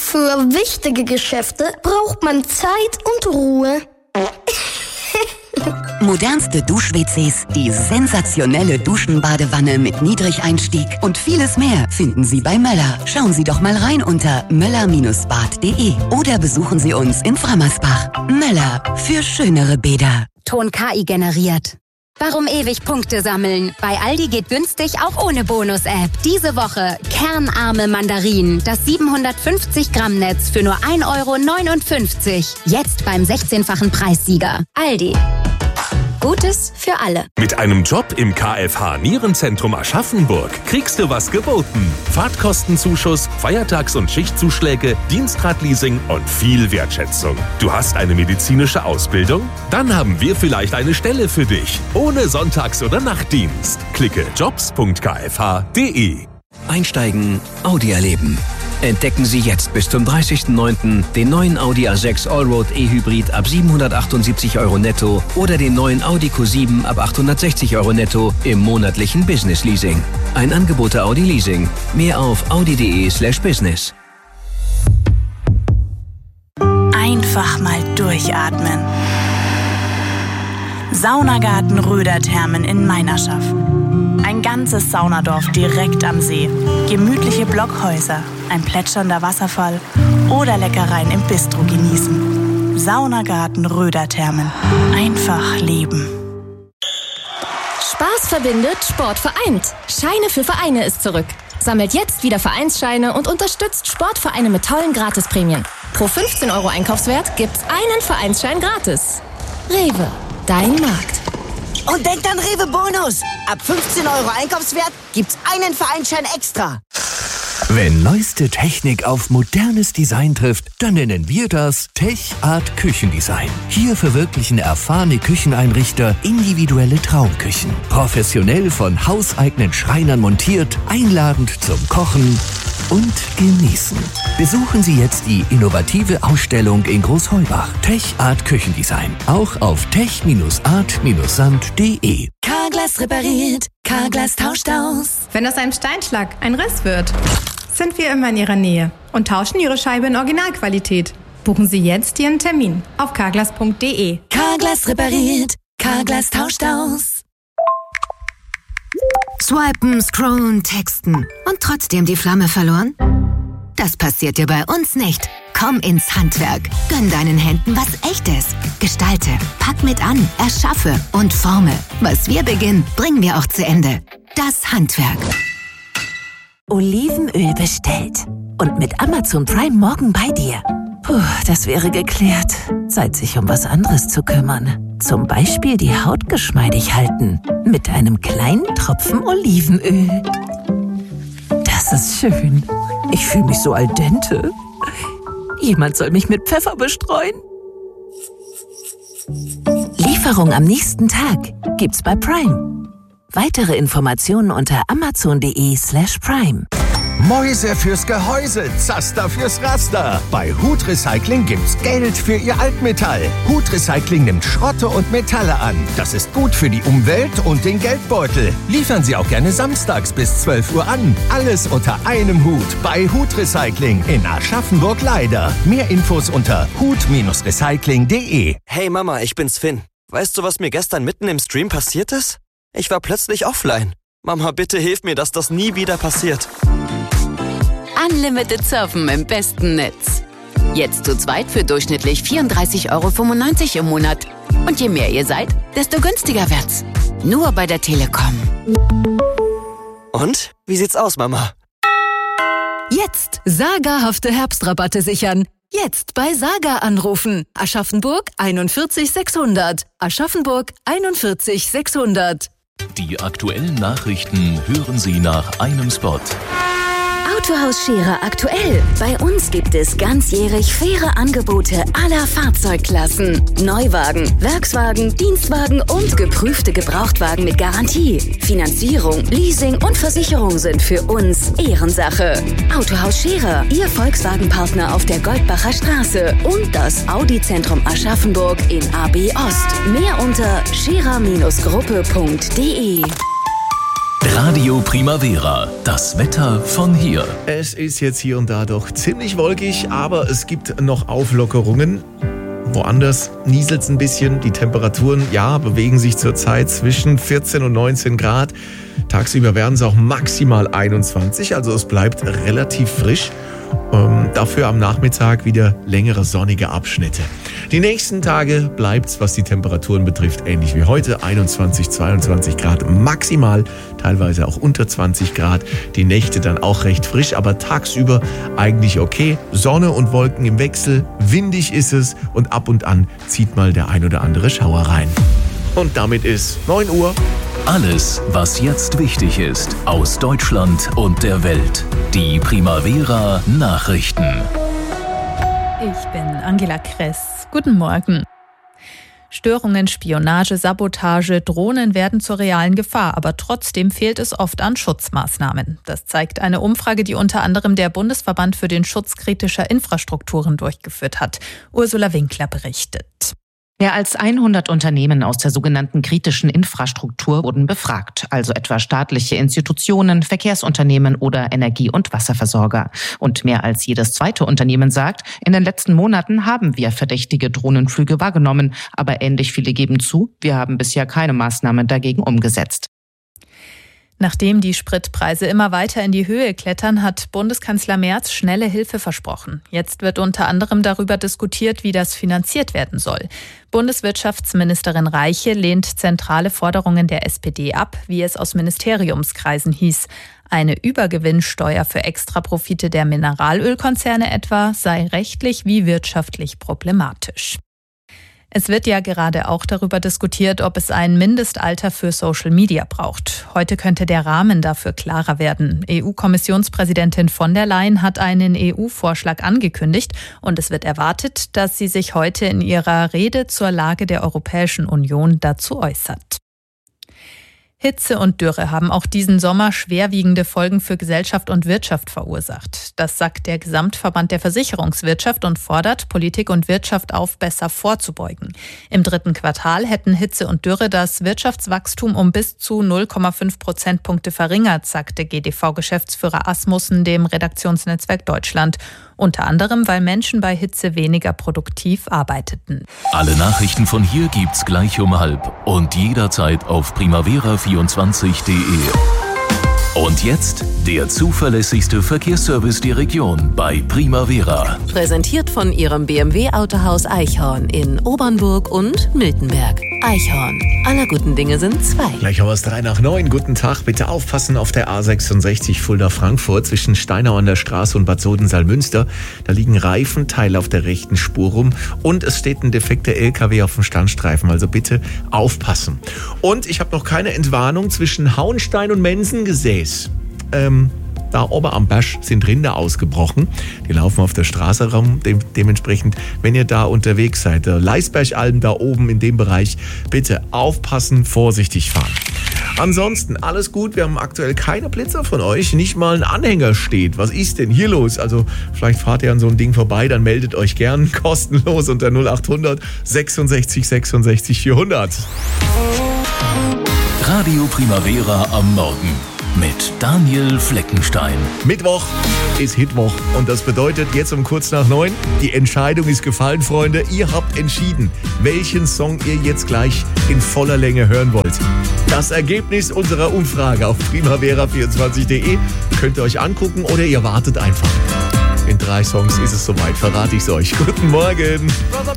Für wichtige Geschäfte braucht man Zeit und Ruhe. Modernste Dusch-WCs, die sensationelle Duschenbadewanne mit Niedrigeinstieg und vieles mehr finden Sie bei Möller. Schauen Sie doch mal rein unter möller-bad.de oder besuchen Sie uns in Frammersbach. Möller, für schönere Bäder. Ton KI generiert. Warum ewig Punkte sammeln? Bei Aldi geht günstig auch ohne Bonus-App. Diese Woche kernarme Mandarinen. Das 750 Gramm Netz für nur 1,59 €. Jetzt beim 16-fachen Preissieger. Aldi. Gutes für alle. Mit einem Job im KFH Nierenzentrum Aschaffenburg kriegst du was geboten. Fahrtkostenzuschuss, Feiertags- und Schichtzuschläge, Dienstradleasing und viel Wertschätzung. Du hast eine medizinische Ausbildung? Dann haben wir vielleicht eine Stelle für dich. Ohne Sonntags- oder Nachtdienst. Klicke jobs.kfh.de. Einsteigen, Audi erleben. Entdecken Sie jetzt bis zum 30.09. den neuen Audi A6 Allroad E-Hybrid ab 778 € netto oder den neuen Audi Q7 ab 860 € netto im monatlichen Business Leasing. Ein Angebot der Audi Leasing. Mehr auf audi.de/business. Einfach mal durchatmen. Saunagarten Röderthermen in Meinerschaff. Ein ganzes Saunadorf direkt am See. Gemütliche Blockhäuser, ein plätschernder Wasserfall oder Leckereien im Bistro genießen. Saunagarten Röderthermen. Einfach leben. Spaß verbindet, Sport vereint. Scheine für Vereine ist zurück. Sammelt jetzt wieder Vereinsscheine und unterstützt Sportvereine mit tollen Gratisprämien. Pro 15 € Einkaufswert gibt's einen Vereinsschein gratis. Rewe, dein Markt. Und denkt an Rewe Bonus. Ab 15 € Einkaufswert gibt's einen Vereinsschein extra. Wenn neueste Technik auf modernes Design trifft, dann nennen wir das Tech Art Küchendesign. Hier verwirklichen erfahrene Kücheneinrichter individuelle Traumküchen. Professionell von hauseigenen Schreinern montiert, einladend zum Kochen und Genießen. Besuchen Sie jetzt die innovative Ausstellung in Großheubach. Tech Art Küchendesign. Auch auf tech-art-sand.de. Carglass repariert, Carglass tauscht aus. Wenn aus einem Steinschlag ein Riss wird, sind wir immer in Ihrer Nähe und tauschen Ihre Scheibe in Originalqualität. Buchen Sie jetzt Ihren Termin auf carglass.de. Carglass repariert, Carglass tauscht aus. Swipen, scrollen, texten und trotzdem die Flamme verloren? Das passiert dir bei uns nicht. Komm ins Handwerk. Gönn deinen Händen was Echtes. Gestalte, pack mit an, erschaffe und forme. Was wir beginnen, bringen wir auch zu Ende. Das Handwerk. Olivenöl bestellt. Und mit Amazon Prime morgen bei dir. Puh, das wäre geklärt. Zeit, sich um was anderes zu kümmern. Zum Beispiel die Haut geschmeidig halten. Mit einem kleinen Tropfen Olivenöl. Das ist schön. Ich fühle mich so al dente. Jemand soll mich mit Pfeffer bestreuen. Lieferung am nächsten Tag gibt's bei Prime. Weitere Informationen unter amazon.de/prime. Mäuse fürs Gehäuse, Zaster fürs Raster. Bei Hut Recycling gibt's Geld für Ihr Altmetall. Hut Recycling nimmt Schrotte und Metalle an. Das ist gut für die Umwelt und den Geldbeutel. Liefern Sie auch gerne samstags bis 12 Uhr an. Alles unter einem Hut bei Hut Recycling in Aschaffenburg-Leider. Mehr Infos unter hut-recycling.de. Hey Mama, ich bin's Finn. Weißt du, was mir gestern mitten im Stream passiert ist? Ich war plötzlich offline. Mama, bitte hilf mir, dass das nie wieder passiert. Unlimited Surfen im besten Netz. Jetzt zu zweit für durchschnittlich 34,95 € im Monat. Und je mehr ihr seid, desto günstiger wird's. Nur bei der Telekom. Und? Wie sieht's aus, Mama? Jetzt sagerhafte Herbstrabatte sichern. Jetzt bei Saga anrufen. Aschaffenburg 41 600. Aschaffenburg 41 600. Die aktuellen Nachrichten hören Sie nach einem Spot. Autohaus Scherer aktuell. Bei uns gibt es ganzjährig faire Angebote aller Fahrzeugklassen. Neuwagen, Werkswagen, Dienstwagen und geprüfte Gebrauchtwagen mit Garantie. Finanzierung, Leasing und Versicherung sind für uns Ehrensache. Autohaus Scherer, Ihr Volkswagen-Partner auf der Goldbacher Straße und das Audi-Zentrum Aschaffenburg in AB Ost. Mehr unter scherer-gruppe.de. Radio Primavera, das Wetter von hier. Es ist jetzt hier und da doch ziemlich wolkig, aber es gibt noch Auflockerungen. Woanders nieselt es ein bisschen. Die Temperaturen, bewegen sich zurzeit zwischen 14 und 19 Grad. Tagsüber werden es auch maximal 21, also es bleibt relativ frisch. Dafür am Nachmittag wieder längere sonnige Abschnitte. Die nächsten Tage bleibt's, was die Temperaturen betrifft, ähnlich wie heute. 21, 22 Grad maximal, teilweise auch unter 20 Grad. Die Nächte dann auch recht frisch, aber tagsüber eigentlich okay. Sonne und Wolken im Wechsel, windig ist es und ab und an zieht mal der ein oder andere Schauer rein. Und damit ist 9 Uhr. Alles, was jetzt wichtig ist, aus Deutschland und der Welt. Die Primavera Nachrichten. Ich bin Angela Kress. Guten Morgen. Störungen, Spionage, Sabotage, Drohnen werden zur realen Gefahr, aber trotzdem fehlt es oft an Schutzmaßnahmen. Das zeigt eine Umfrage, die unter anderem der Bundesverband für den Schutz kritischer Infrastrukturen durchgeführt hat. Ursula Winkler berichtet. Mehr als 100 Unternehmen aus der sogenannten kritischen Infrastruktur wurden befragt, also etwa staatliche Institutionen, Verkehrsunternehmen oder Energie- und Wasserversorger. Und mehr als jedes zweite Unternehmen sagt, in den letzten Monaten haben wir verdächtige Drohnenflüge wahrgenommen, aber ähnlich viele geben zu, wir haben bisher keine Maßnahmen dagegen umgesetzt. Nachdem die Spritpreise immer weiter in die Höhe klettern, hat Bundeskanzler Merz schnelle Hilfe versprochen. Jetzt wird unter anderem darüber diskutiert, wie das finanziert werden soll. Bundeswirtschaftsministerin Reiche lehnt zentrale Forderungen der SPD ab, wie es aus Ministeriumskreisen hieß. Eine Übergewinnsteuer für Extraprofite der Mineralölkonzerne etwa sei rechtlich wie wirtschaftlich problematisch. Es wird ja gerade auch darüber diskutiert, ob es ein Mindestalter für Social Media braucht. Heute könnte der Rahmen dafür klarer werden. EU-Kommissionspräsidentin von der Leyen hat einen EU-Vorschlag angekündigt und es wird erwartet, dass sie sich heute in ihrer Rede zur Lage der Europäischen Union dazu äußert. Hitze und Dürre haben auch diesen Sommer schwerwiegende Folgen für Gesellschaft und Wirtschaft verursacht. Das sagt der Gesamtverband der Versicherungswirtschaft und fordert Politik und Wirtschaft auf, besser vorzubeugen. Im 3. Quartal hätten Hitze und Dürre das Wirtschaftswachstum um bis zu 0,5 Prozentpunkte verringert, sagte GDV-Geschäftsführer Asmussen dem Redaktionsnetzwerk Deutschland. Unter anderem, weil Menschen bei Hitze weniger produktiv arbeiteten. Alle Nachrichten von hier gibt's gleich um 12 und jederzeit auf primavera24.de. Und jetzt der zuverlässigste Verkehrsservice der Region bei Primavera. Präsentiert von Ihrem BMW-Autohaus Eichhorn in Obernburg und Miltenberg. Eichhorn. Aller guten Dinge sind zwei. Gleich haben wir es 3 nach 9. Guten Tag. Bitte aufpassen auf der A66 Fulda-Frankfurt zwischen Steinau an der Straße und Bad Soden-Salmünster. Da liegen Reifenteile auf der rechten Spur rum und es steht ein defekter LKW auf dem Standstreifen. Also bitte aufpassen. Und ich habe noch keine Entwarnung zwischen Hauenstein und Mensen gesehen. Da oben am Berg sind Rinder ausgebrochen. Die laufen auf der Straße rum. Dementsprechend, wenn ihr da unterwegs seid, der Leisbergalm da oben in dem Bereich, bitte aufpassen, vorsichtig fahren. Ansonsten alles gut. Wir haben aktuell keine Blitzer von euch. Nicht mal ein Anhänger steht. Was ist denn hier los? Also vielleicht fahrt ihr an so ein Ding vorbei, dann meldet euch gern kostenlos unter 0800 66 66 400. Radio Primavera am Morgen. Mit Daniel Fleckenstein. Mittwoch ist Hitwoch und das bedeutet jetzt um kurz nach 9, die Entscheidung ist gefallen, Freunde. Ihr habt entschieden, welchen Song ihr jetzt gleich in voller Länge hören wollt. Das Ergebnis unserer Umfrage auf primavera24.de könnt ihr euch angucken oder ihr wartet einfach. In 3 Songs ist es soweit, verrate ich es euch. Guten Morgen.